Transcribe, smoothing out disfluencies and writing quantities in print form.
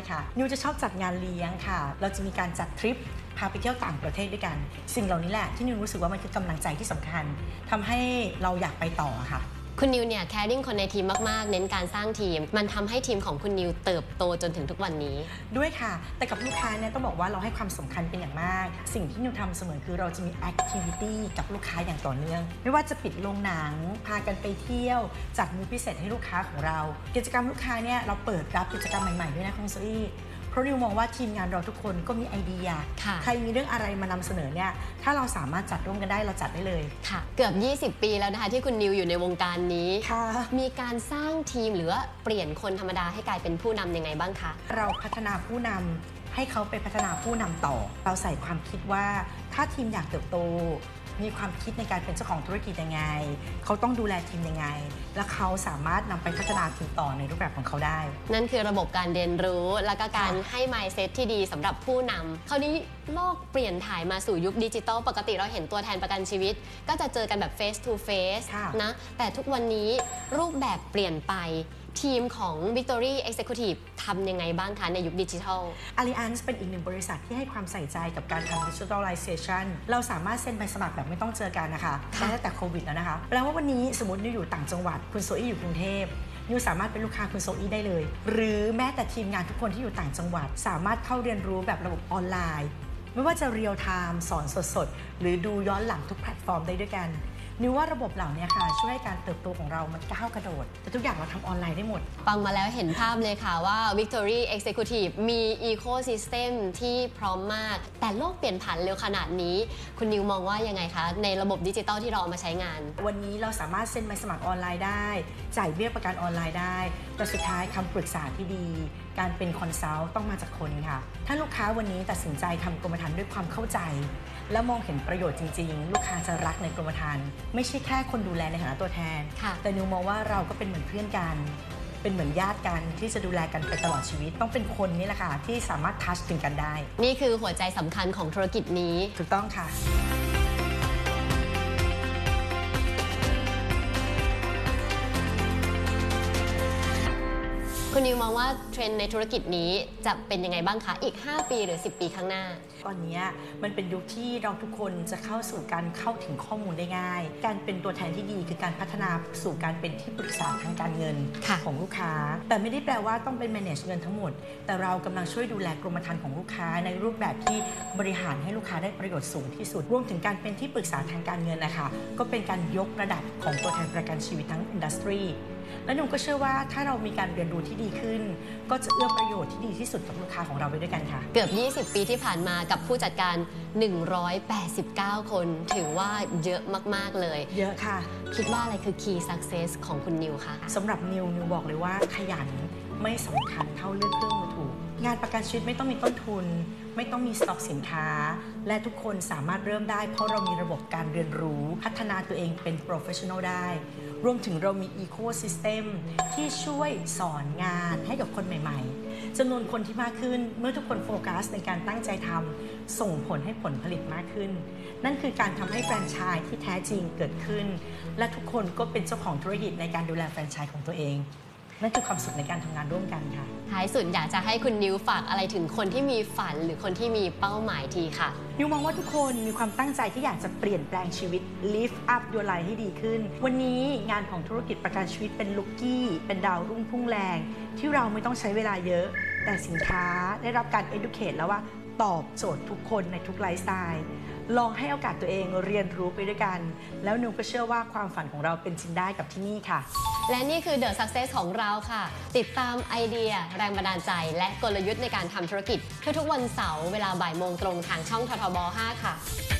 ค่ะนิวจะชอบจัดงานเลี้ยงค่ะเราจะมีการจัดทริปพาไปเที่ยวต่างประเทศด้วยกันสิ่งเหล่านี้แหละที่นิวรู้สึกว่ามันคือกำลังใจที่สำคัญทำให้เราอยากไปต่อค่ะคุณนิวเนี่ยแคร์ริ่งคนในทีมมากๆเน้นการสร้างทีมมันทำให้ทีมของคุณนิวเติบโตจนถึงทุกวันนี้ด้วยค่ะแต่กับลูกค้าเนี่ยต้องบอกว่าเราให้ความสำคัญเป็นอย่างมากสิ่งที่นิวทำเสมอคือเราจะมีแอคทิวิตี้กับลูกค้าอย่างต่อเนื่องไม่ว่าจะปิดโรงหนังพากันไปเที่ยวจัดมื้อพิเศษให้ลูกค้าของเรากิจกรรมลูกค้าเนี่ยเราเปิดรับกิจกรรมใหม่ๆด้วยนะคุณโซอี้เพราะนิวมองว่าทีมงานเราทุกคนก็มีไอเดียใครมีเรื่องอะไรมานำเสนอเนี่ยถ้าเราสามารถจัดร่วมกันได้เราจัดได้เลยค่ะเกือบ20 ปีแล้วนะคะที่คุณนิวอยู่ในวงการนี้มีการสร้างทีมหรือว่าเปลี่ยนคนธรรมดาให้กลายเป็นผู้นำยังไงบ้างคะเราพัฒนาผู้นำให้เขาไปพัฒนาผู้นำต่อเราใส่ความคิดว่าถ้าทีมอยากเติบโตมีความคิดในการเป็นเจ้าของธุรกิจยังไงเขาต้องดูแลทีมยังไงและเขาสามารถนำไปพัฒนาทีมต่อในรูปแบบของเขาได้นั่นคือระบบการเรียนรู้และก็การให้ mindset ที่ดีสำหรับผู้นำคราวนี้โลกเปลี่ยนถ่ายมาสู่ยุคดิจิตอลปกติเราเห็นตัวแทนประกันชีวิตก็จะเจอกันแบบ face to face นะแต่ทุกวันนี้รูปแบบเปลี่ยนไปทีมของ Victory Executive ทำยังไงบ้างคะในยุคดิจิทัล Allianz เป็นอีกหนึ่งบริษัทที่ให้ความใส่ใจกับการทำ Digitalization เราสามารถเซ็นใบสมัครแบบไม่ต้องเจอกันนะคะตั้งแต่โควิดแล้วนะคะแปลว่าวันนี้สมมตินิวอยู่ต่างจังหวัดคุณโซอี้อยู่กรุงเทพนิวสามารถเป็นลูกค้าคุณโซอี้ได้เลยหรือแม้แต่ทีมงานทุกคนที่อยู่ต่างจังหวัดสามารถเข้าเรียนรู้แบบระบบออนไลน์ไม่ว่าจะเรียลไทม์สอนสดๆหรือดูย้อนหลังทุกแพลตฟอร์มได้ด้วยกันนิวว่าระบบเหล่านี้ค่ะช่วยให้การเติบโตของเรามันก้าวกระโดดแต่ทุกอย่างเราทำออนไลน์ได้หมดฟังมาแล้วเห็นภาพเลยค่ะว่า Victory Executive มี Ecosystem ที่พร้อมมากแต่โลกเปลี่ยนผันเร็วขนาดนี้คุณนิวมองว่ายังไงคะในระบบดิจิตอลที่เราเอามาใช้งานวันนี้เราสามารถเซ็นใบสมัครออนไลน์ได้จ่ายเบี้ยประกันออนไลน์ได้แต่สุดท้ายคำปรึกษาที่ดีการเป็นคอนซัลท์ต้องมาจากคนค่ะถ้าลูกค้าวันนี้ตัดสินใจทำกรมธรรม์ด้วยความเข้าใจและมองเห็นประโยชน์จริงๆลูกค้าจะรักในกรมธรรม์ไม่ใช่แค่คนดูแลในฐานะตัวแทนแต่นิวมองว่าเราก็เป็นเหมือนเพื่อนกันเป็นเหมือนญาติกันที่จะดูแลกันไปตลอดชีวิตต้องเป็นคนนี่แหละค่ะที่สามารถทัชถึงกันได้นี่คือหัวใจสำคัญของธุรกิจนี้ถูกต้องค่ะคุณนิวมองว่าเทรนด์ในธุรกิจนี้จะเป็นยังไงบ้างคะอีก5 ปีหรือ10 ปีข้างหน้าตอนนี้มันเป็นยุคที่เราทุกคนจะเข้าสู่การเข้าถึงข้อมูลได้ง่ายการเป็นตัวแทนที่ดีคือการพัฒนาสู่การเป็นที่ปรึกษาทางการเงินของลูกค้าแต่ไม่ได้แปลว่าต้องเป็น manage เงินทั้งหมดแต่เรากำลังช่วยดูแลกรมธรรม์ของลูกค้าในรูปแบบที่บริหารให้ลูกค้าได้ประโยชน์สูงที่สุดรวมถึงการเป็นที่ปรึกษาทางการเงินนะคะก็เป็นการยกระดับของตัวแทนประกันชีวิตทั้งอินดัสทรีและหนูก็เชื่อว่าถ้าเรามีการเรียนรู้ที่ดีขึ้นก็จะเอื้อประโยชน์ที่ดีที่สุดกับลูกค้าของเราไปด้วยกันค่ะเกือบ20 ปีที่ผ่านมากับผู้จัดการ189 คนถือว่าเยอะมากๆเลยเยอะค่ะคิดว่าอะไรคือ Key Success ของคุณนิวคะสำหรับนิวบอกเลยว่าขยันไม่สำคัญเท่าเลือกเครื่องมือถูกงานประกันชีวิตไม่ต้องมีต้นทุนไม่ต้องมีสต็อกสินค้าและทุกคนสามารถเริ่มได้เพราะเรามีระบบการเรียนรู้พัฒนาตัวเองเป็นโปรเฟชชั่นอลได้รวมถึงเรามีอีโคซิสเต็มที่ช่วยสอนงานให้กับคนใหม่ๆจำนวนคนที่มากขึ้นเมื่อทุกคนโฟกัสในการตั้งใจทำส่งผลให้ผลผลิตมากขึ้นนั่นคือการทำให้แฟรนไชส์ที่แท้จริงเกิดขึ้นและทุกคนก็เป็นเจ้าของธุรกิจในการดูแลแฟรนไชส์ของตัวเองนั่นคือความสุขในการทำงานร่วมกันค่ะท้ายสุดอยากจะให้คุณนิวฝากอะไรถึงคนที่มีฝันหรือคนที่มีเป้าหมายทีค่ะนิวมองว่าทุกคนมีความตั้งใจที่อยากจะเปลี่ยนแปลงชีวิต lift up your life ให้ดีขึ้นวันนี้งานของธุรกิจประกันชีวิตเป็นลุกกี้เป็นดาวรุ่งพุ่งแรงที่เราไม่ต้องใช้เวลาเยอะแต่สินค้าได้รับการ educate แล้วว่าตอบโจทย์ทุกคนในทุกไลฟ์สไตล์ลองให้โอกาสตัวเองเรียนรู้ไปด้วยกันแล้วนิวก็เชื่อว่าความฝันของเราเป็นจริงได้กับที่นี่ค่ะและนี่คือ The Success ของเราค่ะติดตามไอเดียแรงบันดาลใจและกลยุทธ์ในการทำธุรกิจทุกๆวันเสาร์เวลาบ่ายโมงตรงทางช่องททบ 5 ค่ะ